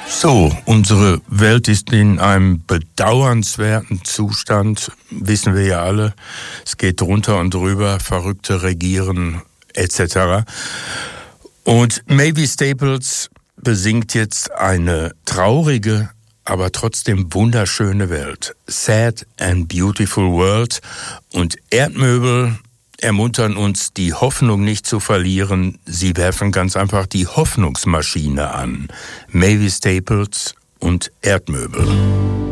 So, unsere Welt ist in einem bedauernswerten Zustand, wissen wir ja alle. Es geht drunter und drüber, Verrückte regieren etc. Und Mavis Staples besingt jetzt eine traurige, aber trotzdem wunderschöne Welt. Sad and Beautiful World. Und Erdmöbel ermuntern uns, die Hoffnung nicht zu verlieren. Sie werfen ganz einfach die Hoffnungsmaschine an. Mavis Staples und Erdmöbel.